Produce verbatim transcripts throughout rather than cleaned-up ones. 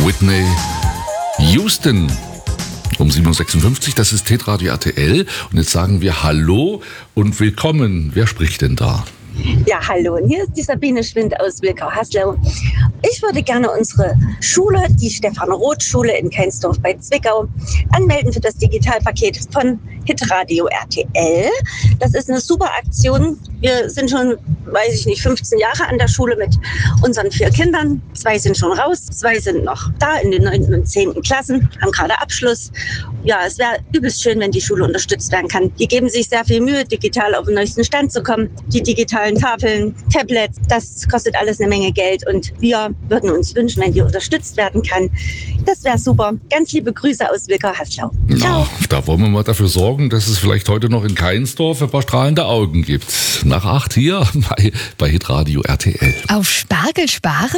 Whitney Houston. Um sieben Uhr sechsundfünfzig, das ist Hitradio R T L. Und jetzt sagen wir Hallo und Willkommen. Wer spricht denn da? Ja, hallo. Und hier ist die Sabine Schwind aus Wilkau-Haslau. Ich würde gerne unsere Schule, die Stefan-Roth-Schule in Keinsdorf bei Zwickau, anmelden für das Digitalpaket von Hitradio R T L. Das ist eine super Aktion. Wir sind schon, weiß ich nicht, fünfzehn Jahre an der Schule mit unseren vier Kindern. Zwei sind schon raus, zwei sind noch da in den neunten und zehnten Klassen, haben gerade Abschluss. Ja, es wäre übelst schön, wenn die Schule unterstützt werden kann. Die geben sich sehr viel Mühe, digital auf den neuesten Stand zu kommen. Die digitalen Tafeln, Tablets, das kostet alles eine Menge Geld. Und wir würden uns wünschen, wenn die unterstützt werden kann. Das wäre super. Ganz liebe Grüße aus Wilkau-Haslau. Ciao. Na, da wollen wir mal dafür sorgen, dass es vielleicht heute noch in Keinsdorf ein paar strahlende Augen gibt. Nach acht hier bei, bei Hitradio R T L. Auf Spargel sparen?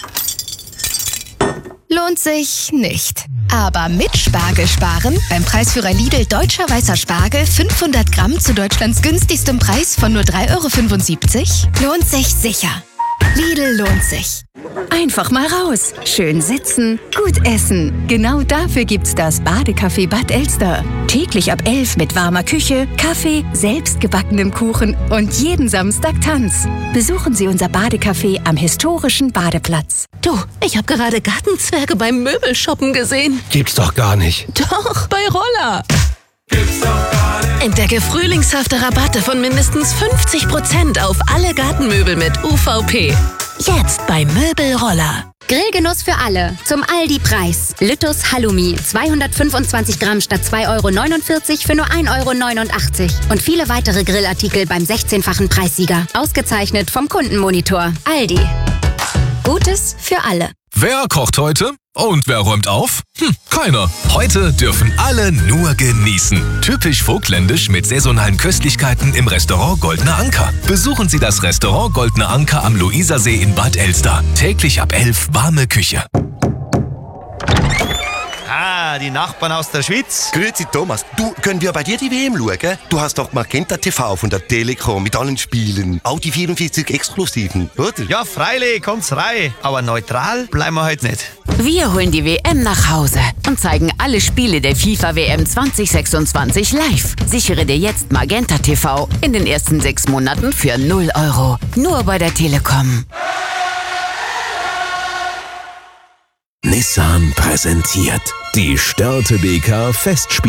Lohnt sich nicht. Aber mit Spargel sparen, beim Preisführer Lidl Deutscher Weißer Spargel fünfhundert Gramm zu Deutschlands günstigstem Preis von nur drei Euro fünfundsiebzig, lohnt sich sicher. Lidl lohnt sich. Einfach mal raus. Schön sitzen, gut essen. Genau dafür gibt's das Badecafé Bad Elster. Täglich ab elf mit warmer Küche, Kaffee, selbstgebackenem Kuchen und jeden Samstag Tanz. Besuchen Sie unser Badecafé am historischen Badeplatz. Du, ich habe gerade Gartenzwerge beim Möbelshoppen gesehen. Gibt's doch gar nicht. Doch, bei Roller. Gibt's doch gar nicht. Entdecke frühlingshafte Rabatte von mindestens fünfzig Prozent auf alle Gartenmöbel mit U V P. Jetzt bei Möbelroller. Grillgenuss für alle. Zum Aldi-Preis. Lüttus Halloumi. zweihundertfünfundzwanzig Gramm statt zwei Euro neunundvierzig für nur ein Euro neunundachtzig. Und viele weitere Grillartikel beim sechzehnfachen Preissieger. Ausgezeichnet vom Kundenmonitor. Aldi. Gutes für alle. Wer kocht heute? Und wer räumt auf? Hm, keiner. Heute dürfen alle nur genießen. Typisch vogtländisch mit saisonalen Köstlichkeiten im Restaurant Goldener Anker. Besuchen Sie das Restaurant Goldener Anker am Luisersee in Bad Elster. Täglich ab elf warme Küche. Ah, die Nachbarn aus der Schweiz. Grüezi Thomas, du, können wir bei dir die W M schauen? Du hast doch Magenta T V von der Telekom mit allen Spielen. Auch die vierundvierzig Exklusiven, oder? Ja, freilich, kommt's rein. Aber neutral bleiben wir heute nicht. Wir holen die W M nach Hause und zeigen alle Spiele der FIFA W M zwanzig sechsundzwanzig live. Sichere dir jetzt Magenta T V in den ersten sechs Monaten für null Euro. Nur bei der Telekom. Nissan präsentiert die Störte B K Festspiele.